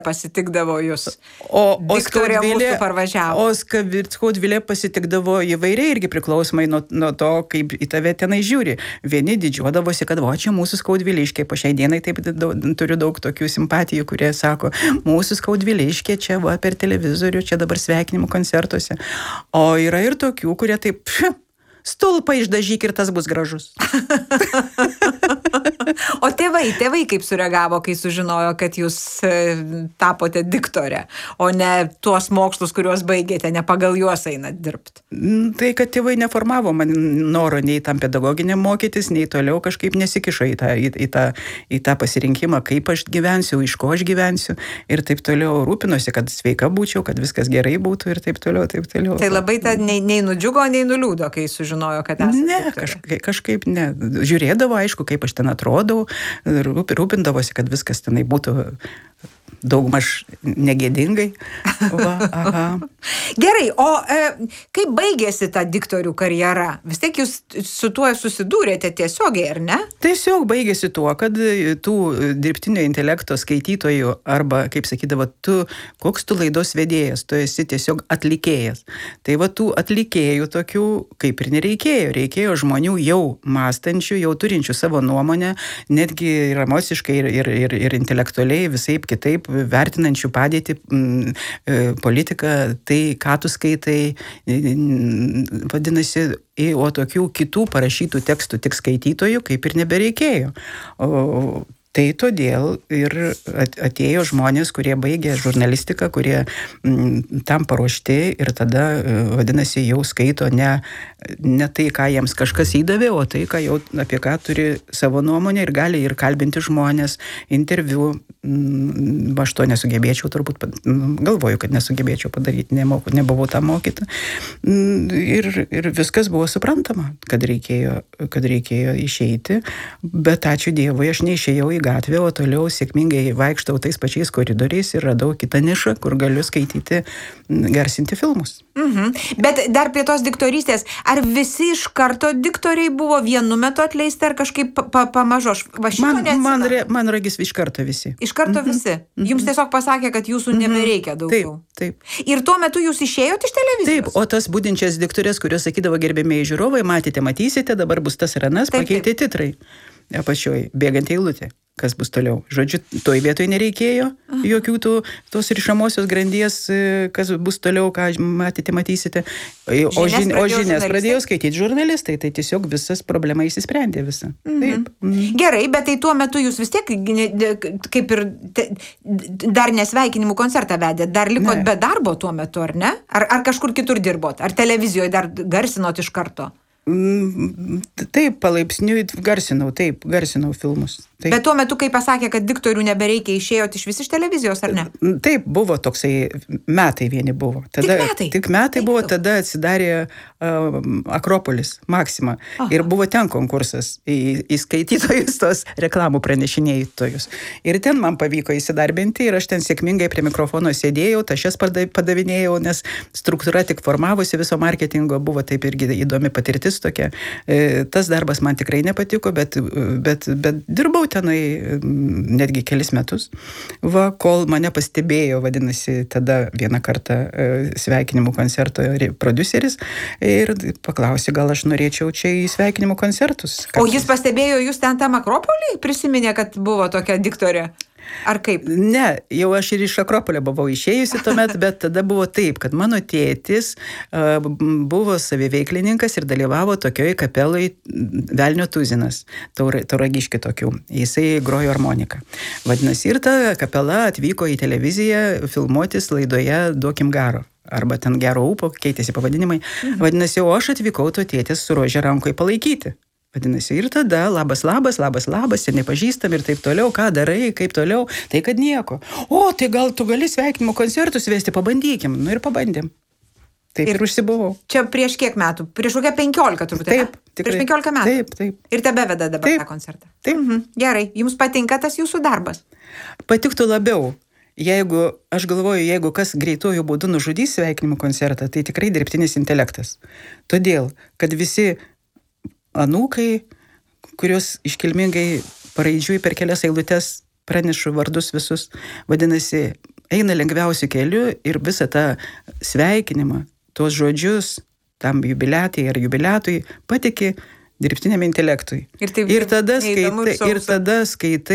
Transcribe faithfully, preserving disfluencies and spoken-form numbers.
pasitikdavo jūs. O, o Viktorija mūsų parvažiavo. O Skaudvilė pasitikdavo įvairiai irgi priklausomai nuo, nuo to, kaip į tave tenai žiūri. Vieni didžiuodavosi, kad va, čia mūsų Skaudviliškė. Po šiai dienai taip daug, turiu daug tokių simpatijų, kurie sako, mūsų Skaudviliškė čia va per televizorių, čia dabar sveikinimų koncertuose. O yra ir tokių, kurie taip... Stulpą išdažyk ir tas bus gražus. O tėvai, tėvai kaip sureagavo, kai sužinojo, kad jūs tapote diktore, o ne tuos mokslus, kuriuos baigėte, ne pagal juos einat dirbti? Tai, kad tėvai neformavo man noro nei tam pedagoginiam mokytis, nei toliau kažkaip nesikišo į tą, į, į tą, į tą pasirinkimą, kaip aš gyvensiu, iš ko aš gyvensiu ir taip toliau rūpinosi, kad sveika būčiau, kad viskas gerai būtų ir taip toliau, taip toliau. Tai labai ta, nei, nei nudžiugo, nei nuliūdo, kai sužinojo, kad esate ne, kažkaip, kažkaip ne. Žiūrėdavo, aišku, kaip aš ten atrodau, rūp, rūpindavosi, kad viskas tenai būtų daugmaž negėdingai. Va, aha. Gerai, o e, kaip baigėsi ta diktorių karjera? Vis tiek jūs su tuo susidūrėte tiesiogiai, ar ne? Tiesiog baigėsi tuo, kad tų dirbtinio intelekto skaitytojų arba, kaip sakydavo, tu, koks tu laidos vedėjas, tu esi tiesiog atlikėjas. Tai va tų atlikėjų tokių kaip ir nereikėjo. Reikėjo žmonių jau mąstančių, jau turinčių savo nuomonę, netgi ir emociškai, ir, ir, ir, ir intelektualiai, visaip kitaip vertinančių padėtį m, politiką, tai ką tu skaitai, vadinasi, o tokių kitų parašytų tekstų tik skaitytojų kaip ir nebereikėjo. O, tai todėl ir atėjo žmonės, kurie baigė žurnalistiką, kurie m, tam paruošti ir tada, vadinasi, jau skaito ne, ne tai, ką jiems kažkas įdavė, o tai, ką jau, apie ką turi savo nuomonę ir gali ir kalbinti žmonės, interviu. M, aš to nesugebėčiau, turbūt galvoju, kad nesugebėčiau padaryti, nemoku, nebuvau tą mokyta. Ir, ir viskas buvo suprantama, kad reikėjo, kad reikėjo išeiti, bet ačiū Dievui, aš neišėjau į gatvę, o toliau sėkmingai vaikštau tais pačiais koridoriais ir radau kitą nišą, kur galiu skaityti, garsinti filmus. Mhm. Bet dar prie tos diktorystės, ar visi iš karto diktoriai buvo vienu metu atleisti, ar kažkaip pa, pamažu? Man, man, man ragis iš karto visi. Iš karto visi? Mhm. Jums tiesiog pasakė, kad jūsų mhm. nebereikia daugiau? Taip, taip. Ir tuo metu jūs išėjote iš televizijos? Taip, o tas budinčias diktorės, kurios sakydavo gerbėmėjai žiūrovai, matėte, matysite, dabar bus tas ir anas, pakeitė titrai. Apačioj, bėgant eilutė. Kas bus toliau? Žodžiu, toj vietoj nereikėjo jokių tų, tos rišamosios grandies, kas bus toliau, ką matėte, matysite. O, žin, o žinias pradėjo skaityti žurnalistai, tai tiesiog visas problema įsisprendė visą. Mhm. Taip. Mhm. Gerai, bet tai tuo metu jūs vis tiek kaip ir te, dar nesveikinimų koncertą vedėt, dar likot ne. Be darbo tuo metu, ar ne? Ar, ar kažkur kitur dirbot? Ar televizijoje dar garsinot iš karto? Taip, palaipsniui garsinau, taip, garsinau filmus. Taip. Bet tuo metu, kai pasakė, kad diktorių nebereikia, išėjot iš vis iš televizijos, ar ne? Taip, buvo toksai, metai vieni buvo. Tada, tik metai? Tik metai taip, buvo, taip. Tada atsidarė uh, Akropolis, Maxima. Aha. Ir buvo ten konkursas į, į skaitytojus, tos reklamų pranešinėjtojus. Ir ten man pavyko įsidarbinti ir aš ten sėkmingai prie mikrofono sėdėjau, tašes padavinėjau, nes struktūra tik formavosi viso marketingo, buvo taip irgi įdomi patirtis tokia. E, tas darbas man tikrai nepatiko, bet, bet, bet dirbau tenai netgi kelis metus. Va, kol mane pastebėjo, vadinasi, tada vieną kartą e, sveikinimų koncerto prodiuseris ir paklausė, gal aš norėčiau čia į sveikinimų koncertus. O jis pastebėjo jūs ten tam Akropolį? Prisiminė, kad buvo tokia diktorė? Ar kaip? Ne, jau aš ir iš Akropolio buvau išėjusi tuomet, bet tada buvo taip, kad mano tėtis uh, buvo saviveiklininkas ir dalyvavo tokioj kapeloj Velnio tuzinas, taur, tauragiški tokių. Jisai grojo harmoniką. Vadinasi, ir ta kapela atvyko į televiziją filmuotis laidoje Duokim garo. Arba ten Gero ūpo, keitėsi pavadinimai. Mhm. Vadinasi, o aš atvykau to tėtis su rože rankoje palaikyti. Vadinasi, ir tada labas, labas, labas, labas, ir nepažįstam ir taip toliau, ką darai, kaip toliau, tai kad nieko. O, tai gal tu gali sveikinimo koncertus vesti, pabandykim. Nu ir pabandėm. Taip ir, ir užsibuvau. Čia prieš kiek metų? Prieš kokią penkiolika turbūt. Taip, tikrai. Prieš penkiolika metų? Taip, taip. Ir tebeveda dabar taip, tą koncertą? Taip. Mhm. Gerai, jums patinka tas jūsų darbas? Patiktų labiau. Jeigu, aš galvoju, jeigu kas greitojų būdų nužudys sveikinimo koncertą, tai tikrai dirbtinis intelektas. Todėl, kad visi anūkai, kurios iškilmingai paraidžiui per kelias eilutes pranešu vardus visus, vadinasi, eina lengviausiu keliu ir visą tą sveikinimą, tuos žodžius tam jubiliatui ar jubiliatui patiki dirbtiniam intelektui. Ir, taip, ir tada neįdomu ir skaitai, ir sausu. tada skaitai